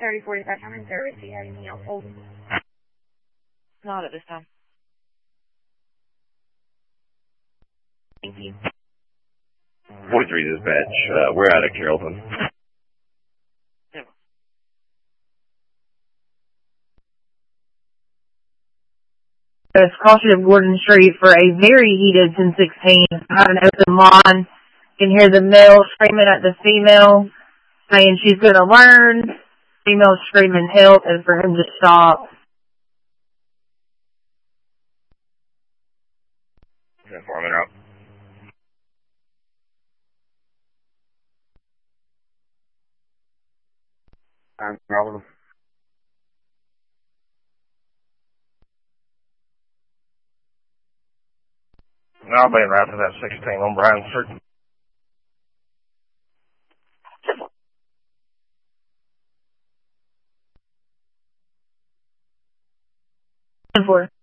3045 I'm in service. Do you have anything else? Hold. Not at this time. Thank you. 43 dispatch. We're out of Carrollton. Crossing of Gordon Street for a very heated 1016. Got an open lawn. You can hear the male screaming at the female, saying she's going to learn. Female screaming help and for him to stop. Informant up. I'm problem. I'll be right to that 16 on Bryan Street. For